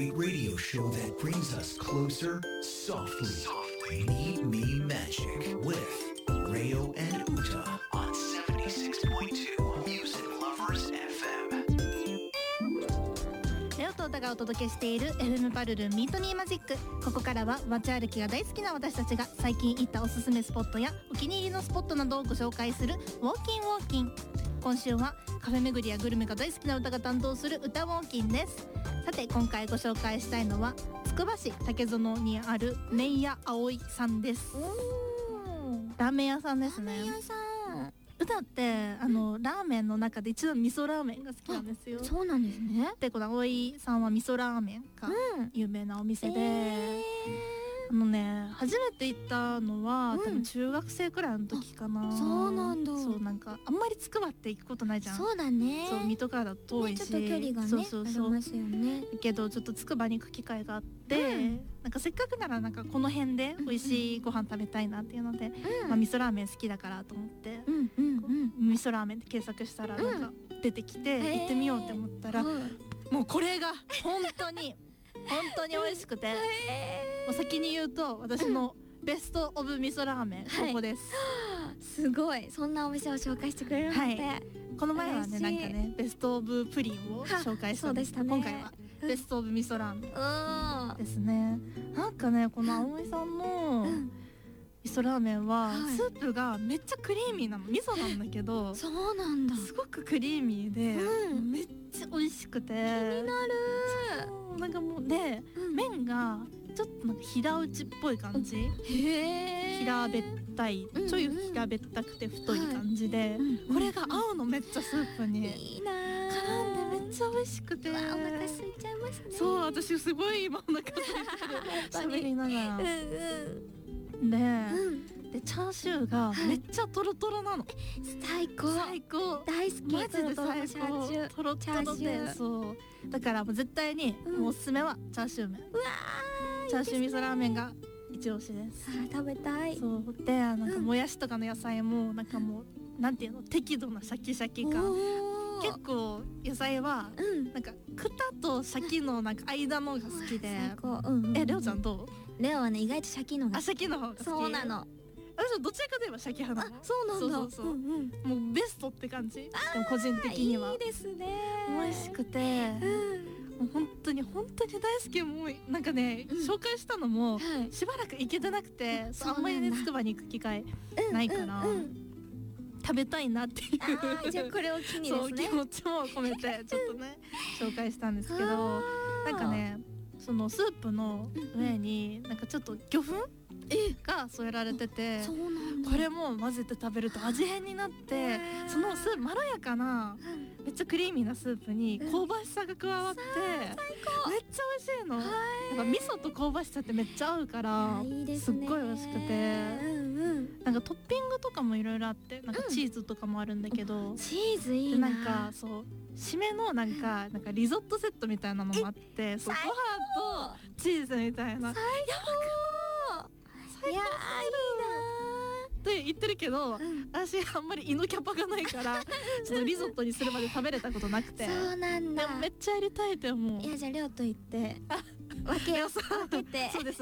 great radio show that brings us closer softly. Meet Me Magic with Rayo and Uta on 76.2 Music Lovers FM。 レオと歌がお届けしている FM パルルンミートニーマジック。ここからは街歩きが大好きな私たちが最近行ったおすすめスポットやお気に入りのスポットなどをご紹介するウォーキンウォーキン。今週はカフェ巡りやグルメが大好きな歌が担当する歌ウォーキンです。さて今回ご紹介したいのはつくば市竹園にある麺屋葵さんです。ラーメン屋さんですね。 ラーメン屋さん。 歌ってラーメンの中で一番味噌ラーメンが好きなんですよ。 そうなんですね。 でこの葵さんは味噌ラーメンが有名なお店で、初めて行ったのは、多分中学生くらいの時かな。 そうなんだ。 そうなんかあんまりつくばって行くことないじゃん。 そうだね。 そう水戸からだと遠いし、 ちょっと距離がねそうありますよね。 だけどちょっとつくばに行く機会があって、なんかせっかくならなんかこの辺で美味しいご飯食べたいなっていうので、味噌ラーメン好きだからと思って、味噌ラーメンって検索したらなんか出てきて、行ってみようって思ったら、もうこれが本当に美味しくて、お先に言うと私のベストオブ味噌ラーメンここです。 すごい、そんなお店を紹介してくれるなんて。 この前はねなんかねベストオブプリンを紹介したんですけど、今回はベストオブ味噌ラーメンですね。なんかねこの葵さんの味噌ラーメンはスープがめっちゃクリーミーなの。味噌なんだけどそうなんだ。 すごくクリーミーで、めっちゃ美味しくて、気になる。 なんかもうね、麺がちょっとなんか平打ちっぽい感じ。平べったい、ちょい平べったくて太い感じで、これが合うのめっちゃスープにいいな。 絡んでめっちゃ美味しくて、 お腹空いちゃいますね。 そう私すごい今お腹空いてる喋りながら。でチャーシューがめっちゃトロトロなの。 最高大好き。マジで最高。トロトロで、そうだからもう絶対にもうおすすめはチャーシュー麺。チャーシュー味噌ラーメンが一押しです。 食べたい。 そうでなんかもやしとかの野菜もなんかもうなんていうの、適度なシャキシャキ感。結構野菜はなんかくたとシャキのなんか間のが好きで。レオちゃんどう？ レオはね意外とシャキのが。 シャキの方が好き。 そうなの。 私はどちらかといえばシャキ派なの。 そうなんだ。 そうもうベストって感じ。でも個人的にはいいですね。 美味しくて、もう本当に大好き。もうなんかね紹介したのもしばらく行けてなくて、あんまりねつくばに行く機会ないから食べたいなっていう、 じゃあこれを機にですね、 気持ちも込めてちょっとね紹介したんですけど、なんかねそのスープの上になんかちょっと魚粉が添えられてて、これも混ぜて食べると味変になって、そのスープまろやかなめっちゃクリーミーなスープに香ばしさが加わって、めっちゃ美味しいの。なんか味噌と香ばしさってめっちゃ合うからすっごい美味しくて、なんかトッピングとかもいろいろあって、なんかチーズとかもあるんだけど、 チーズいいな。 なんかそう締めのなんかリゾットセットみたいなのもあって、そうご飯とチーズみたいな。 最高。いやいいなって言ってるけど、私あんまり胃のキャパがないからちょっとリゾットにするまで食べれたことなくて。 そうなんだ。 でもめっちゃやりたいって思う。 いやじゃあレオと言って分けて。 そうです